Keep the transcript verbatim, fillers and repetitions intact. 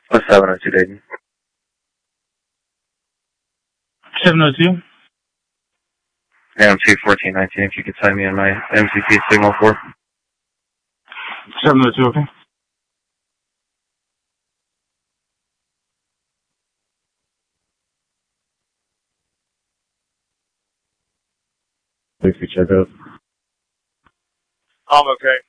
What's seven oh two Dayton? seven oh two. M two fourteen nineteen, if you could sign me in my M C P signal for. seven oh two, okay. Please check out. I'm okay.